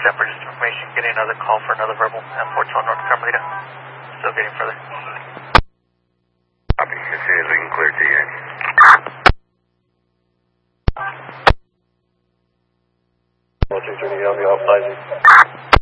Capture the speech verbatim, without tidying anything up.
Jeff, for just information, getting another call for another verbal at Fort Town, North Carmelita. Still getting further. Copy. As soon as we can clear to you. Motor turning on the off side.